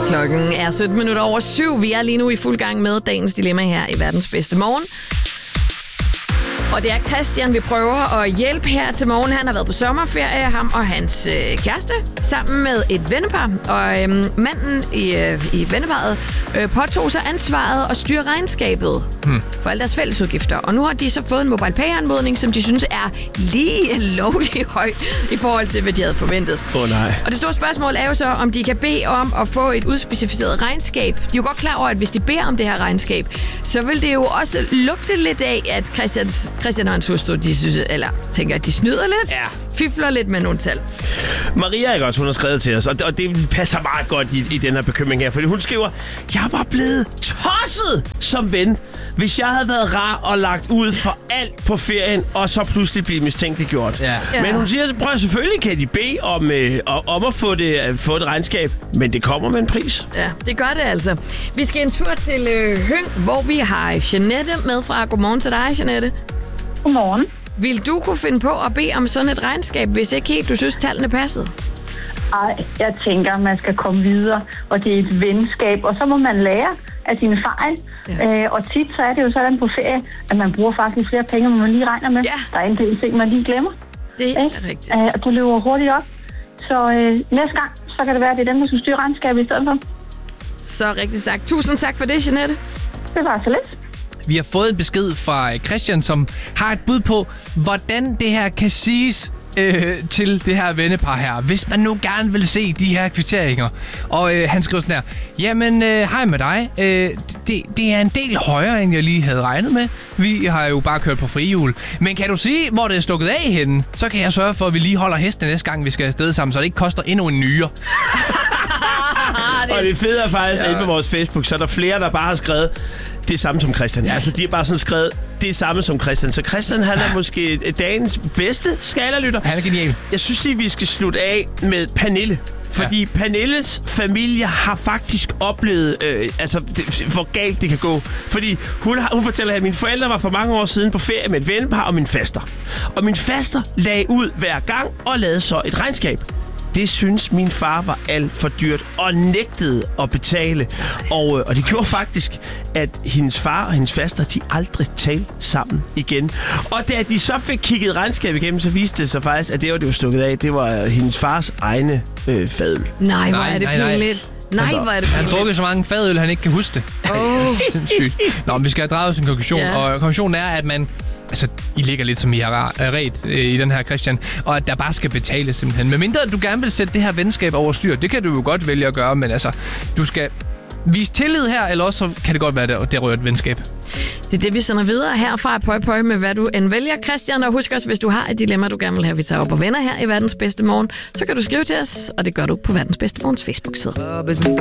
Klokken er 7:17. Vi er lige nu i fuld gang med dagens dilemma her i Verdens Bedste Morgen. Og det er Christian, vi prøver at hjælpe her til morgen. Han har været på sommerferie, ham og hans kæreste, sammen med et vennepar. Og manden i venneparet påtog sig ansvaret og styre regnskabet for alle deres fællesudgifter. Og nu har de så fået en MobilePay-anmodning, som de synes er lige lovlig høj i forhold til, hvad de havde forventet. Nej. Og det store spørgsmål er jo så, om de kan bede om at få et udspecificeret regnskab. De er jo godt klar over, at hvis de beder om det her regnskab, så vil det jo også lugte lidt af, at Christian og hans hustru, de synes, eller tænker, at de snyder lidt, fifler lidt med nogle tal. Maria, ikke også, hun har skrevet til os, og det passer meget godt i den her bekymring her, fordi hun skriver, jeg var blevet tosset som ven, hvis jeg havde været rar og lagt ud for alt på ferien, og så pludselig blive mistænkeliggjort. Ja. Men hun siger, prøv selvfølgelig kan de bede om at få et regnskab, men det kommer med en pris. Ja, det gør det altså. Vi skal en tur til Høng, hvor vi har Jeanette med fra. Godmorgen til dig, Jeanette. Godmorgen. Vil du kunne finde på at bede om sådan et regnskab, hvis ikke helt du synes, tallene passede? Ej, jeg tænker, man skal komme videre, og det er et venskab, og så må man lære af sine fejl. Ja. Og tit så er det jo sådan på ferie, at man bruger faktisk flere penge, end man lige regner med. Ja. Der er en del ting, man lige glemmer. Det er rigtigt. Og du løber hurtigt op. Så næste gang, så kan det være, at det er dem, der skal styre regnskabet i stedet for. Så rigtigt sagt. Tusind tak for det, Jeanette. Det var så lidt. Vi har fået en besked fra Christian, som har et bud på, hvordan det her kan siges til det her vennepar her, hvis man nu gerne vil se de her kvitteringer. Og han skriver sådan her, jamen hej med dig, det er en del højere, end jeg lige havde regnet med. Vi har jo bare kørt på frihjul. Men kan du sige, hvor det er stukket af henne? Så kan jeg sørge for, at vi lige holder hestene næste gang, vi skal afsted sammen, så det ikke koster endnu en nyre. Og det fede er faktisk, inde på vores Facebook, så er der flere, der bare har skrevet det samme som Christian. Ja. Altså, de har bare sådan skrevet det samme som Christian. Så Christian, han er måske dagens bedste skalalytter. Han er genial. Jeg synes lige, vi skal slutte af med Pernille. Fordi Pernilles familie har faktisk oplevet, hvor galt det kan gå. Fordi hun fortæller, at mine forældre var for mange år siden på ferie med et vennepar og min faster. Og min faster lagde ud hver gang og lavede så et regnskab. Det synes min far var alt for dyrt og nægtede at betale. Og det gjorde faktisk, at hendes far og hendes faster, de aldrig talte sammen igen. Og da de så fik kigget regnskab igennem, så viste det sig faktisk, at det var stukket af. Det var hendes fars egne fadøl. Nej, hvor er det pinligt. Nej, hvor er det han drukker så mange fadøl, han ikke kan huske det. Sindssygt. Nå, vi skal have draget sin konklusion. Ja. Og konklusionen er, at man... Altså, I ligger lidt som I har ret i den her, Christian. Og at der bare skal betales simpelthen. Men mindre, at du gerne vil sætte det her venskab over styr, det kan du jo godt vælge at gøre. Men altså, du skal vise tillid her, eller også så kan det godt være, at det rører et venskab. Det er det, vi sender videre herfra. Pøj med, hvad du end vælger, Christian. Og husk også, hvis du har et dilemma, du gerne vil have, vi tager op og vender her i Verdens Bedste Morgen, så kan du skrive til os, og det gør du på Verdens Bedste Morgens Facebook-side.